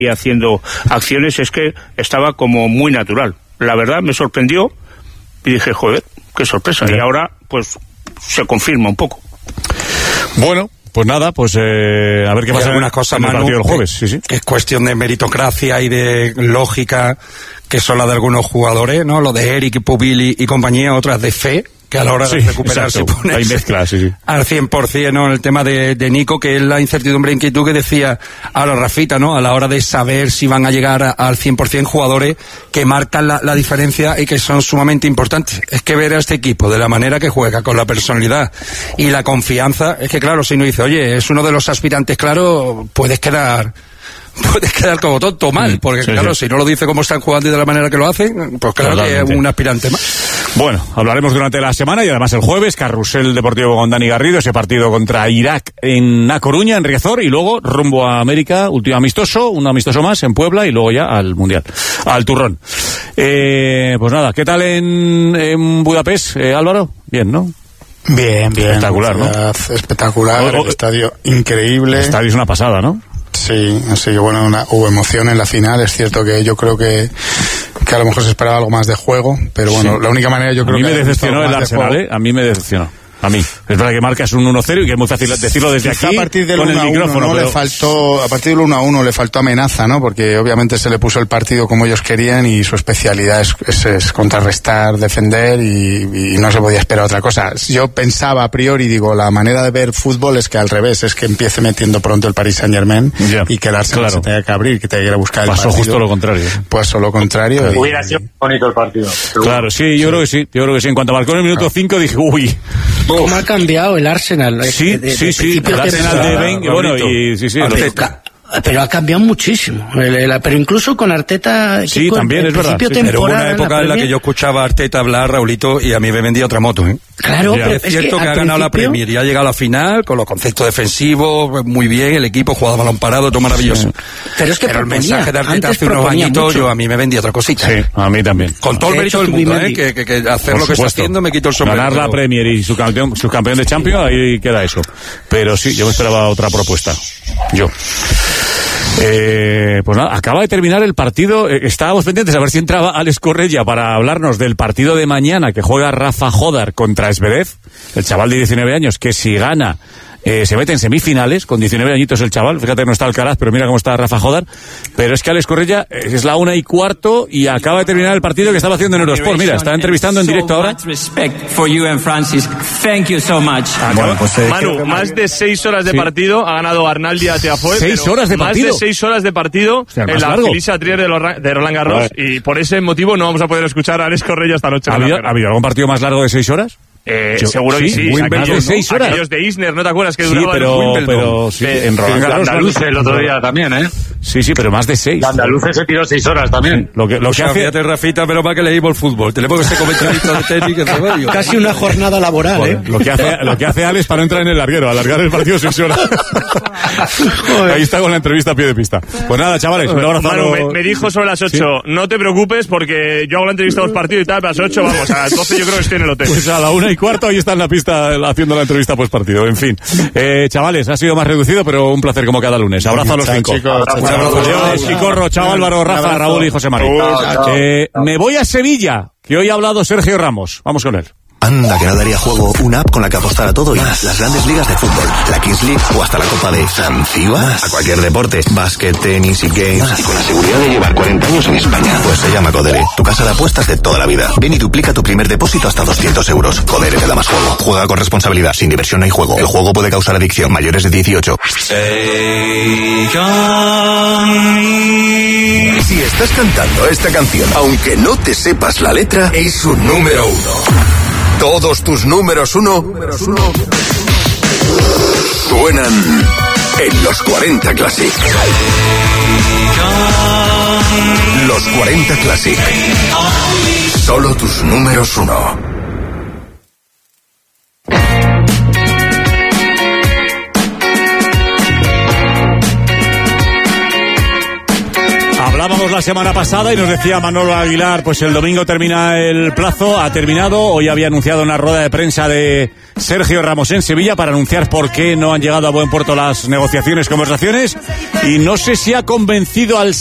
y haciendo acciones, es que estaba como muy natural. La verdad me sorprendió y dije, joder, qué sorpresa. Y ahora pues se confirma un poco. Bueno, pues nada, pues a ver qué pasa en el partido del jueves. Sí. Es cuestión de meritocracia y de lógica, que son las de algunos jugadores, ¿no? Lo de Eric, Pubili y compañía, otras de fe, que a la hora de recuperarse pone hay mezclas, sí. al 100%, ¿no? En el tema de Nico, que es la incertidumbre e inquietud que decía ahora Rafita, ¿no? A la hora de saber si van a llegar al 100% jugadores que marcan la diferencia y que son sumamente importantes. Es que ver a este equipo de la manera que juega, con la personalidad y la confianza, es que claro, si uno dice, oye, es uno de los aspirantes, claro, puedes quedar como tonto mal, porque claro, si no lo dice cómo están jugando y de la manera que lo hacen, pues claro que es un aspirante más. Bueno, hablaremos durante la semana y además el jueves, Carrusel Deportivo con Dani Garrido, ese partido contra Irak en A Coruña, en Riazor, y luego rumbo a América, último amistoso, un amistoso más en Puebla y luego ya al Mundial, al Turrón. Pues nada, ¿qué tal en Budapest, Álvaro? Bien, ¿no? Bien. Espectacular, ¿no? Espectacular, el estadio increíble. El estadio es una pasada, ¿no? Sí, así que bueno, hubo emoción en la final. Es cierto que yo creo que a lo mejor se esperaba algo más de juego, pero bueno, la única manera yo creo que... A mí me decepcionó el Arsenal, A mí me decepcionó. A mí. Es verdad que marcas un 1-0 y que es muy fácil decirlo desde aquí. A partir del 1-1 ¿no? Le faltó, a partir del 1-1 le faltó amenaza, ¿no? Porque obviamente se le puso el partido como ellos querían y su especialidad es contrarrestar, defender y no se podía esperar otra cosa. Yo pensaba a priori, digo, la manera de ver fútbol es que al revés, es que empiece metiendo pronto el Paris Saint-Germain y que el Arsenal se tenga que abrir, que tenga que ir a buscar el partido. Pasó justo lo contrario. Pues lo contrario. Hubiera sido bonito el partido. Claro, sí, yo creo que sí. En cuanto marcó en el minuto 5 dije, uy... ¿Cómo ha cambiado el Arsenal? Sí, el Arsenal de Wenger, bueno, y sí. Pero ha cambiado muchísimo. Pero incluso con Arteta... Sí, también es verdad. Pero hubo una época en la que yo escuchaba a Arteta hablar, Raulito, y a mí me vendía otra moto, ¿eh? Claro, pero es cierto que ha ganado la Premier y ha llegado a la final con los conceptos defensivos, muy bien, el equipo jugaba balón parado, todo maravilloso. Sí. Pero es que el mensaje de Arteta hace unos añitos, a mí me vendía otra cosita. Sí, a mí también. Con todo el mérito del mundo, que hacer lo que está haciendo me quito el sombrero. Ganar la Premier y su campeón de Champions, ahí queda eso. Pero sí, yo me esperaba otra propuesta. Pues nada, acaba de terminar el partido. Estábamos pendientes a ver si entraba Alex Correia para hablarnos del partido de mañana que juega Rafa Jodar contra Zverev, el chaval de 19 años que si gana se mete en semifinales, con 19 añitos el chaval, fíjate, no está Alcaraz, pero mira cómo está Rafa Jodar. Pero es que Alex Correia es la 1:15 y acaba de terminar el partido que estaba haciendo en Eurosport. Mira, está entrevistando en directo ahora. Bueno, pues, Manu, más de 6 horas de partido ha ganado Arnaldi a Tiafoe. 6 horas de partido. Más de 6 horas de partido en la Felisa Trier de Roland Garros, y por ese motivo no vamos a poder escuchar a Alex Correia esta noche. ¿Ha habido algún partido más largo de 6 horas? Seguro que sí. Más de 6 horas. Aquellos de Isner, ¿no te acuerdas que duraba el Wimbledon? Pero sí, en Roland Garros. Andaluces el otro día también, ¿eh? Sí, pero más de 6. Andaluces se tiró 6 horas también. Lo que hace... Fíjate, Rafita, pero para que leímos el fútbol. Te le pongo ese comentarista de tenis que se va. Casi una jornada laboral, ¿eh? Lo que hace Alex para no entrar en el larguero, alargar el partido 6 horas. Ahí está con la entrevista a pie de pista. Pues nada, chavales, un abrazo. Manu, me dijo sobre las 8, no te preocupes porque yo hago la entrevista a los partidos y tal, pero a las 8 vamos, a las 12 yo creo que estoy en el hotel. Pues a la 1:15 ahí está en la pista haciendo la entrevista post partido. En fin, chavales, ha sido más reducido, pero un placer como cada lunes. Abrazo a los 5. Chicorro, chao Álvaro, Rafa, Raúl y José María. Me voy a Sevilla, que hoy ha hablado Sergio Ramos. Vamos con él. Anda, que no daría juego una app con la que apostar a todo y más. Las grandes ligas de fútbol, la Kings League o hasta la Copa de Zanzíbar. A cualquier deporte, básquet, tenis y games. Y con la seguridad de llevar 40 años en España. Pues se llama Codere, tu casa de apuestas de toda la vida. Ven y duplica tu primer depósito hasta 200 euros. Codere te da más juego. Juega con responsabilidad, sin diversión no hay juego. El juego puede causar adicción. Mayores de 18. Si estás cantando esta canción, aunque no te sepas la letra, es su número 1. Todos tus números 1 suenan en los 40 Classic. Los 40 Classic. Solo tus números 1. Hablábamos la semana pasada y nos decía Manolo Aguilar, pues el domingo termina el plazo, ha terminado. Hoy había anunciado una rueda de prensa de Sergio Ramos en Sevilla para anunciar por qué no han llegado a buen puerto las negociaciones, conversaciones, y no sé si ha convencido al